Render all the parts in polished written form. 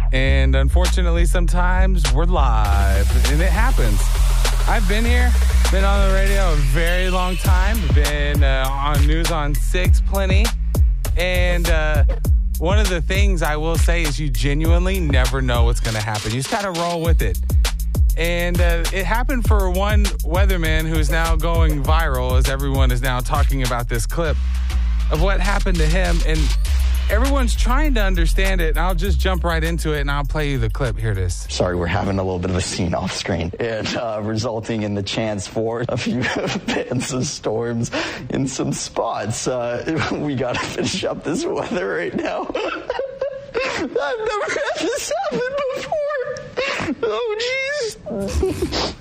And unfortunately, sometimes we're live, and it happens. I've been here, been on the radio a very long time, been on News on 6 plenty. And one of the things I will say is you genuinely never know what's going to happen. You just got to roll with it. And it happened for one weatherman who's now going viral, as everyone is now talking about this clip of what happened to him. And everyone's trying to understand it, and I'll just jump right into it, and I'll play you the clip. Here it is. Sorry, we're having a little bit of a scene off screen, and resulting in the chance for a few fans of storms in some spots. We got to finish up this weather right now. I've never had this happen before. Oh, jeez.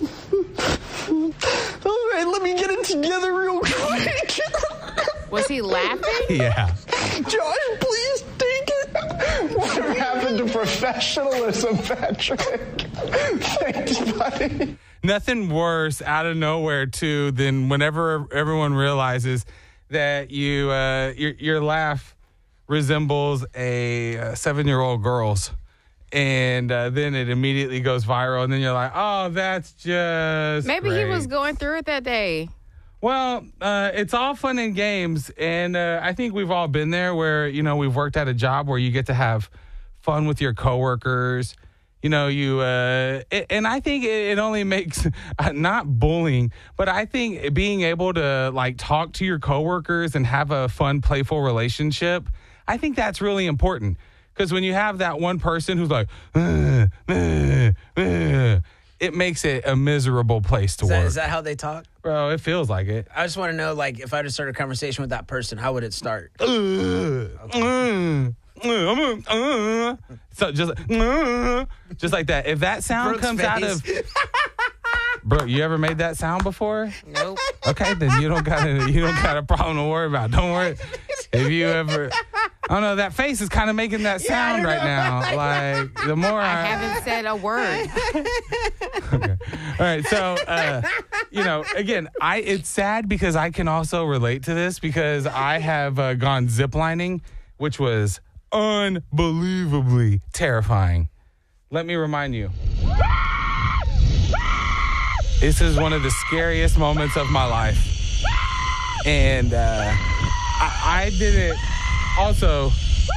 All right, let me get it together real quick. Was he laughing? Yeah. Josh, please take it. Whatever happened to professionalism, Patrick? Thanks, buddy. Nothing worse out of nowhere, too, than whenever everyone realizes that your laugh resembles a 7-year-old girl's. And then it immediately goes viral. And then you're like, oh, that's just Maybe great. he was going through it that day. Well, it's all fun and games, and I think we've all been there where, we've worked at a job where you get to have fun with your coworkers. And I think it only makes, not bullying, but I think being able to, talk to your coworkers and have a fun, playful relationship, I think that's really important. Because when you have that one person who's like, it makes it a miserable place to work. Is that how they talk? Bro, it feels like it. I just want to know, if I just start a conversation with that person, how would it start? So just like that. If that sound Brooke's comes face. out of... Bro, you ever made that sound before? Nope. Okay, then you don't got a problem to worry about. Don't worry. If you ever... I don't know, that face is kind of making that sound right now. The more I haven't said a word. Okay. All right. So, again, it's sad because I can also relate to this because I have gone ziplining, which was unbelievably terrifying. Let me remind you. This is one of the scariest moments of my life. And I did it. Also,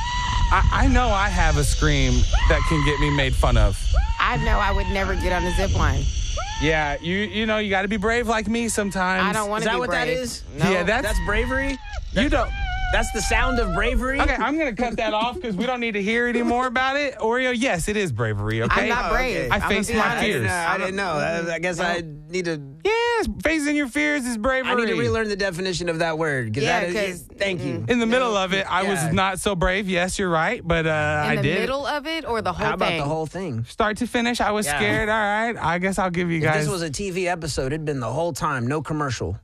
I know I have a scream that can get me made fun of. I know I would never get on a zip line. Yeah, you got to be brave like me sometimes. I don't want to be brave. Is that what that is? No. Yeah, That's bravery? You don't. That's the sound of bravery? Okay, I'm going to cut that off because we don't need to hear any more about it. Oreo, yes, it is bravery, okay? I'm not brave. okay. I face my fears. I didn't know. I guess I need to... Yes, facing your fears is bravery. I need to relearn the definition of that word. Thank you. In the middle of it, I was not so brave. Yes, you're right, but I did. In the middle of it or the whole How about thing? the whole thing? Start to finish, I was scared. All right, I guess I'll give you If guys... this was a TV episode, it'd been the whole time, no commercial.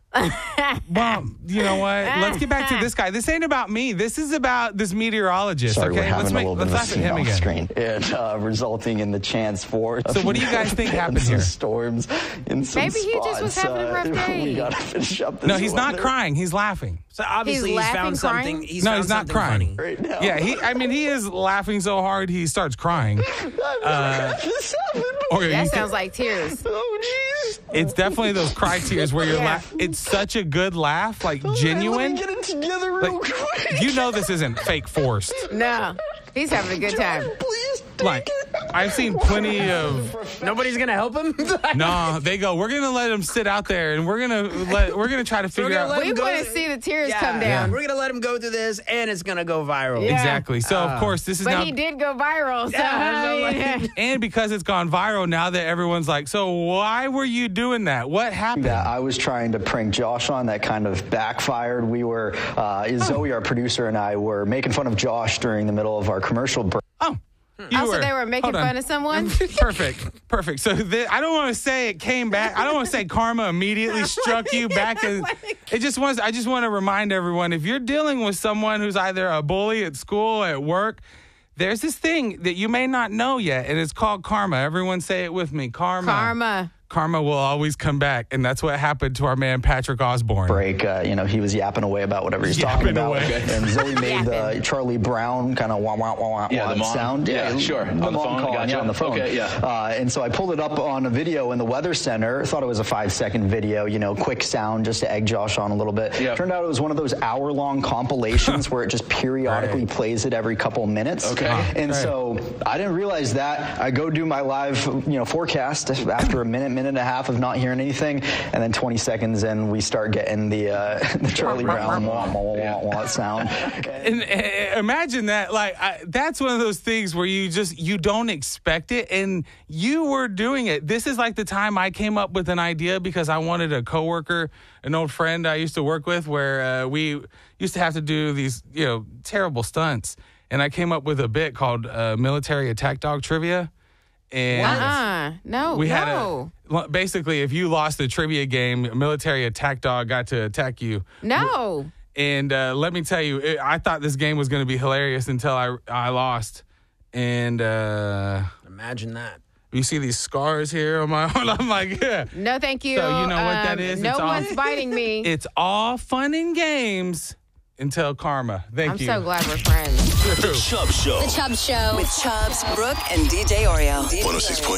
Well, you know what? Let's get back to this guy. This ain't about me. This is about this meteorologist. Sorry, okay, we're having a little bit of a laugh at scene him off again. screen, and resulting in the chance for. So, what do you guys think happened here? Storms in some Maybe he just was spots. having a rough day. We got to finish up this. No, he's not weather crying. He's laughing. So obviously He's he's found laughing, something. crying? He's No, found he's not something crying. funny. right now. Yeah, he is laughing so hard he starts crying. I've never had this happen before. Or That sounds like tears. Oh, jeez. it's definitely those cry tears where you're it's such a good laugh, genuine. Let me get it together real quick. You know this isn't fake forced. No, he's having a good time. Please take it. I've seen plenty of Nobody's going to help him? no. They go, we're gonna let him sit out there, and we're gonna try to figure gonna out let We him go- want to see the tears Yeah. come down. We're going to let him go through this, and it's going to go viral. Yeah. exactly. So of course this is But now, he did go viral. So, Yeah, so, and because it's gone viral now that everyone's like, so why were you doing that? What happened? That I was trying to prank Josh on that kind of backfired. We were, Zoe, our producer, and I were making fun of Josh during the middle of our commercial break. Oh. Also, they were making fun of someone? Perfect. So I don't want to say it came back. I don't want to say karma immediately struck you back. I just want to remind everyone, if you're dealing with someone who's either a bully at school, at work, there's this thing that you may not know yet, and it's called karma. Everyone say it with me. Karma. karma will always come back. And that's what happened to our man, Patrick Osborne. Break, he was yapping away about whatever he's talking about. And Zoe made the Charlie Brown kind of wah, wah, wah, wah sound. Yeah, sure. On the phone? Gotcha. On the phone. Okay, yeah. And so I pulled it up on a video in the Weather Center. Thought it was a 5-second video, quick sound just to egg Josh on a little bit. Yep. Turned out it was one of those hour-long compilations where it just periodically plays it every couple minutes. Okay. So I didn't realize that. I go do my live, forecast after a minute and a half of not hearing anything, and then 20 seconds in, we start getting the Charlie Brown wah, wah, wah, wah sound. And imagine that. That's one of those things where you don't expect it, and you were doing it. This is like the time I came up with an idea because I wanted a coworker, an old friend I used to work with, where we used to have to do these, terrible stunts. And I came up with a bit called Military Attack Dog Trivia. And basically, if you lost the trivia game, a military attack dog got to attack you. No. And let me tell you, I thought this game was going to be hilarious until I lost. And imagine that. You see these scars here on my arm? I'm like, yeah. No, thank you. So you know what that is? No one's biting me. It's all fun and games until karma. Thank you. I'm so glad we're friends. The Chubb Show. The Chubb Show. With Chubbs, Brooke, and DJ Oreo. 106.9